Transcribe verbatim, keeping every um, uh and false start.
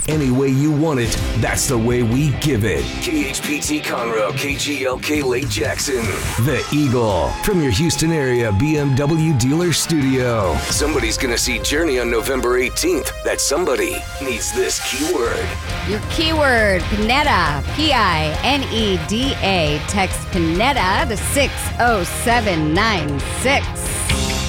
Any way you want it, that's the way we give it. K H P T Conroe, K G L K Lake Jackson. The Eagle, from your Houston area B M W dealer studio. Somebody's going to see Journey on November eighteenth. That somebody needs this keyword. Your keyword, Pineda, P I N E D A. Text Pineda to six oh seven nine six.